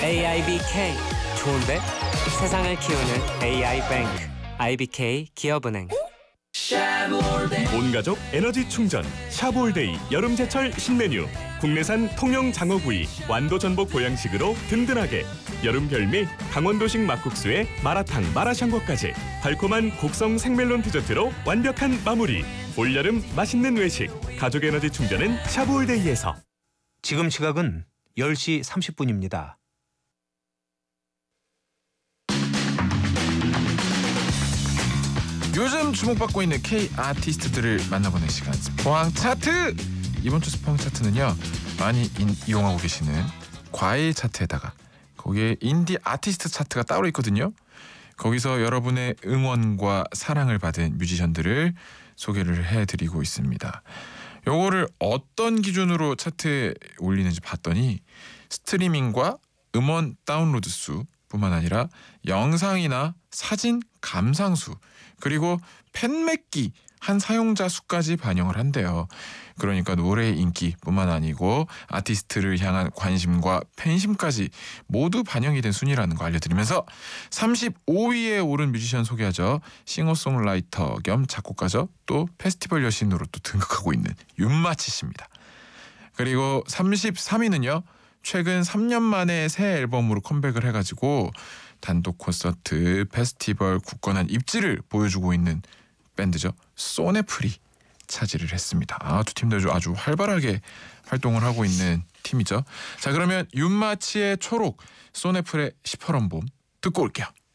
AIBK 좋은데? 세상을 키우는 AI뱅크 IBK 기업은행. 온 가족 에너지 충전 샤브올데이 여름제철 신메뉴. 국내산 통영 장어구이 완도 전복 보양식으로 든든하게. 여름 별미 강원도식 막국수에 마라탕 마라샹궈까지 달콤한 곡성 생멜론 디저트로 완벽한 마무리. 올여름 맛있는 외식 가족 에너지 충전은 샤브올데이에서. 지금 시각은 10시 30분입니다. 요즘 주목받고 있는 K 아티스트들을 만나보는 시간, 스포항 차트. 이번 주 스포항 차트는요, 많이 이용하고 계시는 과일 차트에다가 거기에 인디 아티스트 차트가 따로 있거든요. 거기서 여러분의 응원과 사랑을 받은 뮤지션들을 소개를 해드리고 있습니다. 요거를 어떤 기준으로 차트에 올리는지 봤더니 스트리밍과 음원 다운로드 수 뿐만 아니라 영상이나 사진 감상 수, 그리고 팬맺기 한 사용자 수까지 반영을 한대요. 그러니까 노래의 인기뿐만 아니고 아티스트를 향한 관심과 팬심까지 모두 반영이 된 순위라는 거 알려드리면서 35위에 오른 뮤지션 소개하죠. 싱어송라이터 겸 작곡가죠. 또 페스티벌 여신으로 또 등극하고 있는 윤마치 씨입니다. 그리고 33위는요. 최근 3년 만에 새 앨범으로 컴백을 해가지고 단독 콘서트, 페스티벌, 굳건한 입지를 보여주고 있는 밴드죠. 소네프리 차지를 했습니다. 두 팀도 아주 활발하게 활동을 하고 있는 팀이죠. 자, 그러면 윤마치의 초록, 소네프의 시퍼런 봄 듣고 올게요.